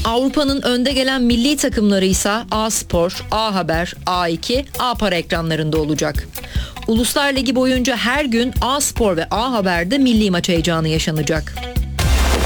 Avrupa'nın önde gelen milli takımları ise A Spor, A Haber, A2, A Para ekranlarında olacak. Uluslar Ligi boyunca her gün A Spor ve A Haber'de milli maç heyecanı yaşanacak.